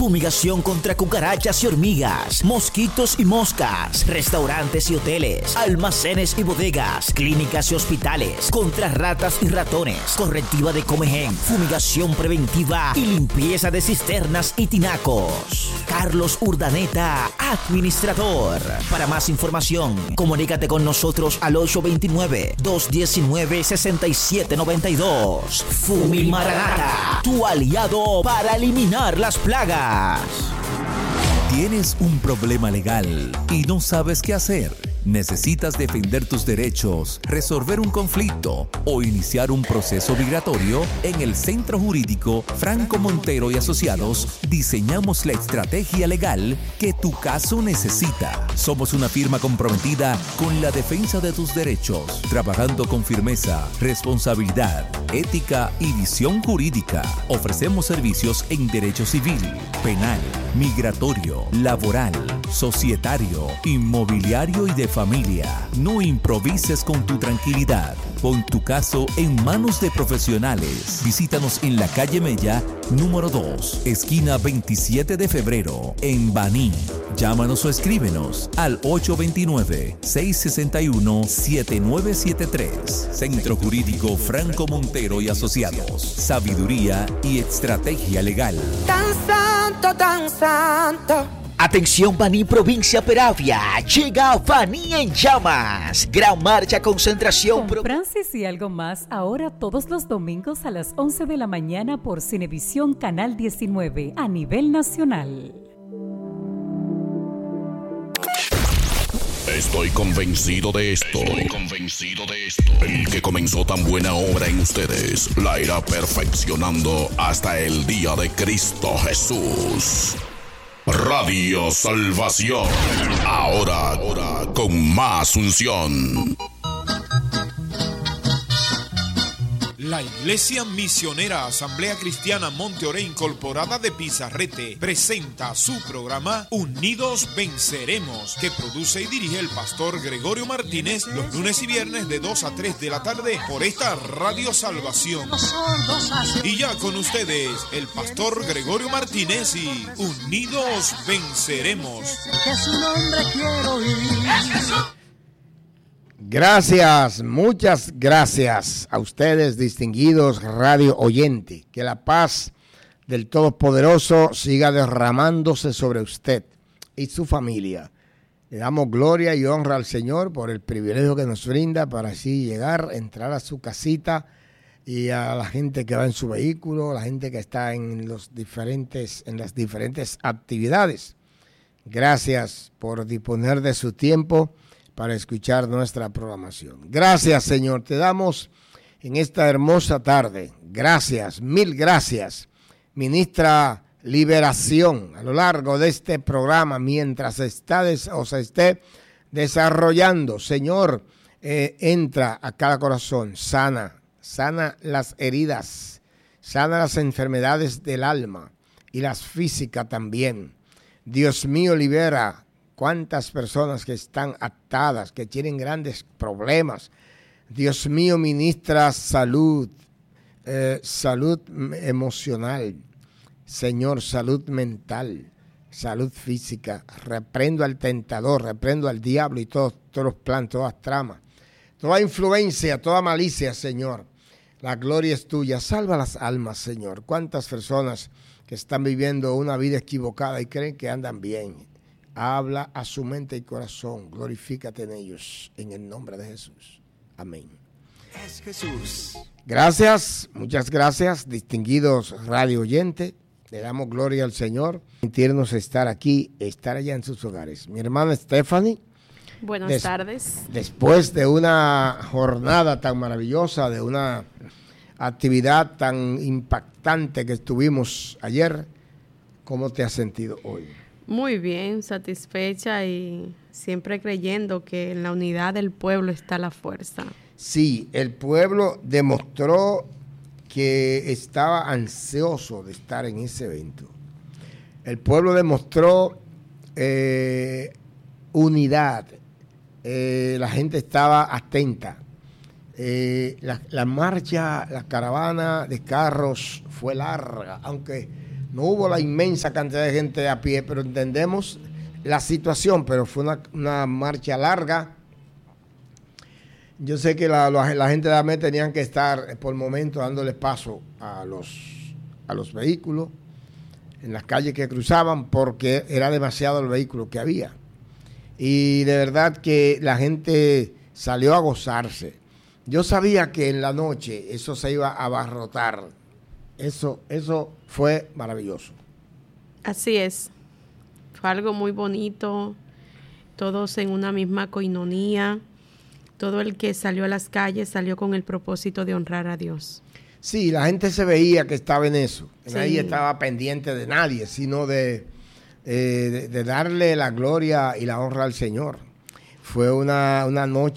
fumigación contra cucarachas y hormigas, mosquitos y moscas, restaurantes y hoteles, almacenes y bodegas, clínicas y hospitales, contra ratas y ratones, correctiva de comején, fumigación preventiva y limpieza de cisternas y tinacos. Carlos Urdaneta, administrador. Para más información, comunícate con nosotros al 829-219-6792. Fumimaranata, tu aliado para eliminar las plagas. ¿Tienes un problema legal y no sabes qué hacer? ¿Necesitas defender tus derechos, resolver un conflicto o iniciar un proceso migratorio? En el Centro Jurídico Franco Montero y Asociados diseñamos la estrategia legal que tu caso necesita. Somos una firma comprometida con la defensa de tus derechos, trabajando con firmeza, responsabilidad, ética y visión jurídica. Ofrecemos servicios en derecho civil, penal, migratorio, laboral, societario, inmobiliario y de familia. No improvises con tu tranquilidad. Pon tu caso en manos de profesionales. Visítanos en la calle Mella, número 2, esquina 27 de febrero, en Baní. Llámanos o escríbenos al 829-661-7973. Centro Jurídico Franco Montero y Asociados. Sabiduría y estrategia legal. Tan santo, tan santo. Atención Baní, provincia Peravia, llega Baní en llamas, gran marcha, concentración. Con Francis y algo más, ahora todos los domingos a las 11 de la mañana por Cinevisión Canal 19 a nivel nacional. Estoy convencido de esto. El que comenzó tan buena obra en ustedes la irá perfeccionando hasta el día de Cristo Jesús. Radio Salvación, ahora con más unción. La Iglesia Misionera Asamblea Cristiana Monte Oré Incorporada de Pizarrete presenta su programa Unidos Venceremos, que produce y dirige el pastor Gregorio Martínez los lunes y viernes de 2 a 3 de la tarde por esta Radio Salvación. Y ya con ustedes, el pastor Gregorio Martínez y Unidos Venceremos. Que su nombre quiero oír. Gracias, muchas gracias a ustedes, distinguidos radio oyente. Que la paz del Todopoderoso siga derramándose sobre usted y su familia. Le damos gloria y honra al Señor por el privilegio que nos brinda para así llegar, entrar a su casita, y a la gente que va en su vehículo, a la gente que está en las diferentes actividades. Gracias por disponer de su tiempo para escuchar nuestra programación. Gracias, Señor, te damos en esta hermosa tarde. Gracias, mil gracias. Ministra liberación a lo largo de este programa mientras se esté desarrollando. Señor, entra a cada corazón, sana las heridas, sana las enfermedades del alma y las físicas también. Dios mío, libera cuántas personas que están atadas, que tienen grandes problemas. Dios mío, ministra salud, salud emocional, Señor, salud mental, salud física. Reprendo al tentador, reprendo al diablo y todos los planes, todas las tramas, toda influencia, toda malicia, Señor. La gloria es tuya. Salva las almas, Señor. Cuántas personas que están viviendo una vida equivocada y creen que andan bien. Habla a su mente y corazón. Glorifícate en ellos. En el nombre de Jesús. Amén. Es Jesús. Gracias, muchas gracias, distinguidos radio oyentes. Le damos gloria al Señor. Permitirnos estar aquí, estar allá en sus hogares. Mi hermana Stephanie. Buenas tardes. Después de una jornada tan maravillosa, de una actividad tan impactante que estuvimos ayer, ¿cómo te has sentido hoy? Muy bien, satisfecha y siempre creyendo que en la unidad del pueblo está la fuerza. Sí, el pueblo demostró que estaba ansioso de estar en ese evento. El pueblo demostró unidad. La gente estaba atenta. La marcha, la caravana de carros fue larga, aunque No hubo la inmensa cantidad de gente a pie, pero entendemos la situación, pero fue una marcha larga. Yo sé que la gente de AME tenían que estar por momentos dándole paso a los vehículos en las calles que cruzaban porque era demasiado el vehículo que había. Y de verdad que la gente salió a gozarse. Yo sabía que en la noche eso se iba a abarrotar. Eso fue maravilloso. Así es. Fue algo muy bonito. Todos en una misma coinonía. Todo el que salió a las calles salió con el propósito de honrar a Dios. Sí, la gente se veía que estaba en eso. Sí. Nadie estaba pendiente de nadie, sino de darle la gloria y la honra al Señor. Fue una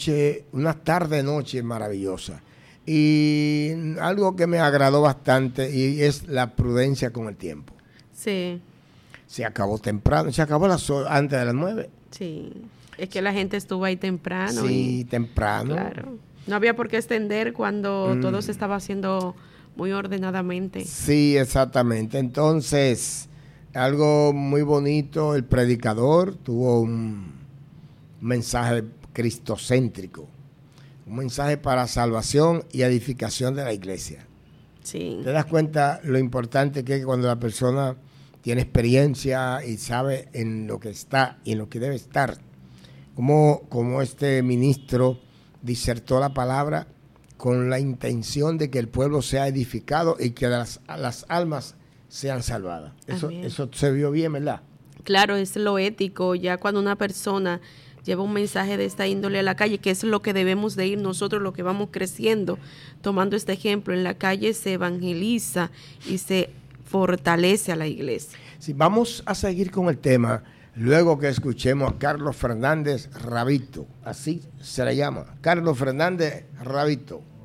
tarde-noche maravillosa. Y algo que me agradó bastante y es la prudencia con el tiempo. Sí. Se acabó temprano, antes de las 9. Sí, es que la gente estuvo ahí temprano. Sí, temprano. Claro. No había por qué extender cuando todo se estaba haciendo muy ordenadamente. Sí, exactamente. Entonces, algo muy bonito, el predicador tuvo un mensaje cristocéntrico, un mensaje para salvación y edificación de la iglesia. Sí. ¿Te das cuenta lo importante que es cuando la persona tiene experiencia y sabe en lo que está y en lo que debe estar? Como este ministro disertó la palabra con la intención de que el pueblo sea edificado y que las almas sean salvadas. Eso se vio bien, ¿verdad? Claro, es lo ético. Ya cuando una persona lleva un mensaje de esta índole a la calle, que es lo que debemos de ir nosotros, lo que vamos creciendo, tomando este ejemplo, en la calle se evangeliza y se fortalece a la iglesia. Sí, vamos a seguir con el tema luego que escuchemos a Carlos Fernández Rabito, así se le llama, Carlos Fernández Rabito.